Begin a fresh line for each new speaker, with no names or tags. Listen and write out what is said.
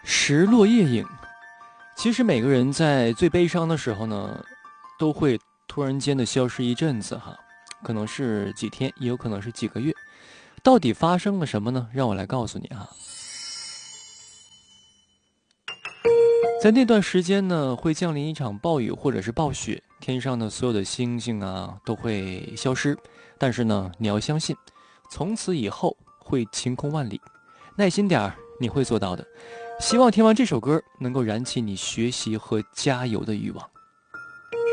石落叶影。其实每个人在最悲伤的时候呢，都会突然间的消失一阵子哈，可能是几天，也有可能是几个月。到底发生了什么呢？让我来告诉你哈。在那段时间呢，会降临一场暴雨或者是暴雪，天上的所有的星星啊都会消失。但是呢，你要相信，从此以后会晴空万里。耐心点儿，你会做到的。希望听完这首歌能够燃起你学习和加油的欲望。